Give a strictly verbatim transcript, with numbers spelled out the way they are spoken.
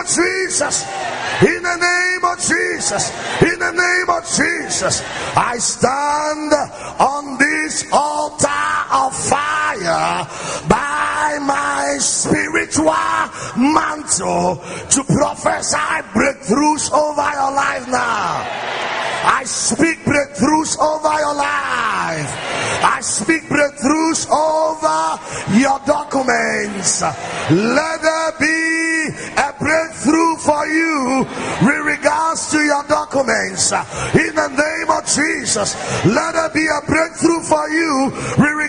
of Jesus. In the name of Jesus. In the name of Jesus. I stand on this altar of fire by my spiritual mantle to prophesy breakthroughs over your life now. I speak breakthroughs over your life. I speak breakthroughs over your documents. Let there be a breakthrough for you with regards to your documents. In the name of Jesus, let there be a breakthrough for you with